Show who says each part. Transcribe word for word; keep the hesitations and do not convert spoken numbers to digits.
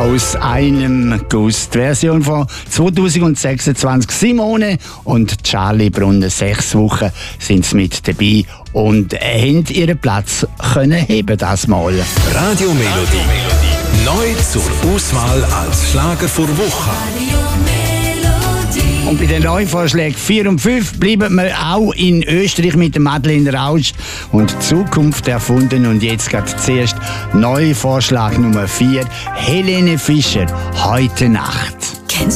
Speaker 1: Aus einem Guss. Die Version von zwanzig sechsundzwanzig. Simone und Charlie Brunner, sechs Wochen sind sie mit dabei und haben ihren Platz können heben das Mal.
Speaker 2: Radio Melodie. Neu zur Auswahl als Schlager vor Woche.
Speaker 1: Und bei den Neuvorschlägen vier und fünf bleiben wir auch in Österreich mit dem Madeleine Rausch und Zukunft erfunden. Und jetzt geht zuerst Neuvorschlag Nummer vier, Helene Fischer, Heute Nacht.